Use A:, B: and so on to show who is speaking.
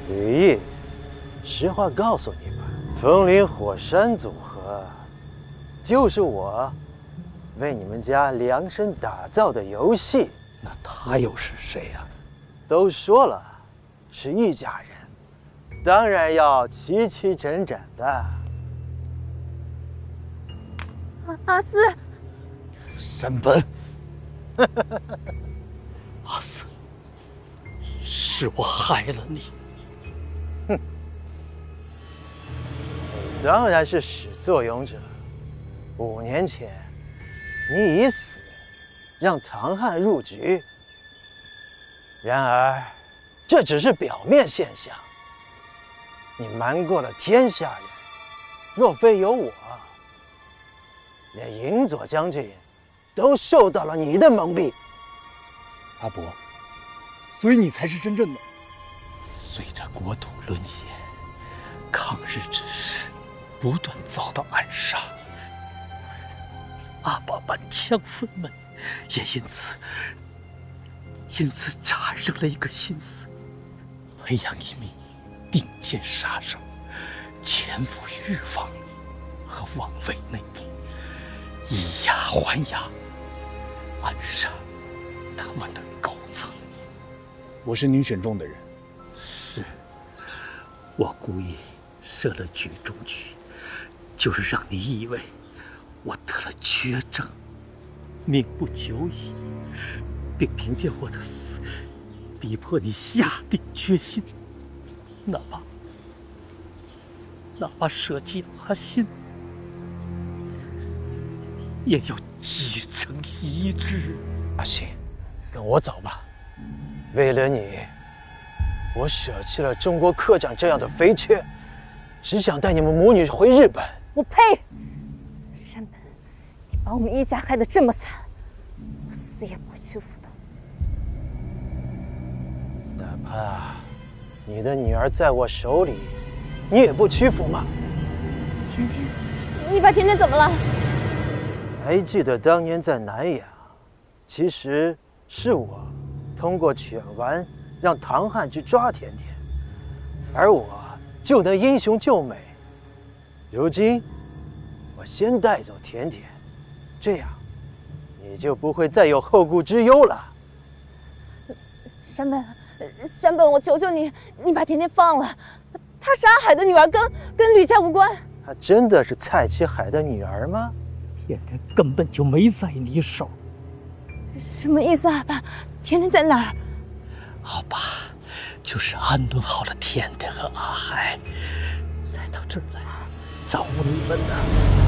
A: 吕毅，实话告诉你吧，风林火山组合，就是我为你们家量身打造的游戏。
B: 那他又是谁呀？
A: 都说了，是一家人，当然要齐齐整整的。
C: 阿四，
B: 山本，阿四，是我害了你。
A: 哼，你当然是始作俑者。5年前，你已死，让唐汉入局。然而，这只是表面现象。你瞒过了天下人，若非有我，连银佐将军都受到了你的蒙蔽。
B: 阿伯，所以你才是真正的。随着国土沦陷，抗日之士不断遭到暗杀，阿爸班枪粉们也因此产生了一个心思，培养一名顶尖杀手，潜伏于日方和王卫内部，以牙还牙，暗杀他们的高层。
D: 我是您选中的人。
B: 是，我故意设了举中局，就是让你以为我得了绝症，命不久矣，并凭借我的死，逼迫你下定决心，哪怕舍弃阿信，也要继承遗志。
A: 阿信，跟我走吧。为了你，我舍弃了中国科长这样的肥缺，只想带你们母女回日本。
C: 我呸！山本，你把我们一家害得这么惨，我死也不会屈服的。
A: 哪怕你的女儿在我手里，你也不屈服吗？
C: 甜甜，你把甜甜怎么了？
A: 还记得当年在南阳，其实是我通过犬丸让唐汉去抓甜甜，而我就能英雄救美。如今我先带走甜甜，这样你就不会再有后顾之忧了。
C: 山本，我求求你，你把甜甜放了。她是阿海的女儿，跟吕家无关。
A: 她真的是蔡其海的女儿吗？
B: 甜甜根本就没在你手。
C: 什么意思啊，爸？甜甜在哪儿？
B: 好吧，就是安顿好了甜甜和阿海，才到这儿来找你们的。